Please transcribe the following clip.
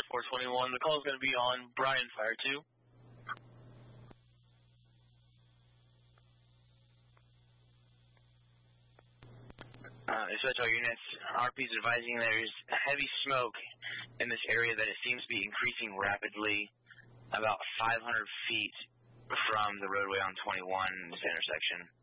421. The call is going to be on Brian Fire 2. Dispatch all units, RP is advising there's heavy smoke in this area that it seems to be increasing rapidly about 500 feet from the roadway on 21 in this intersection.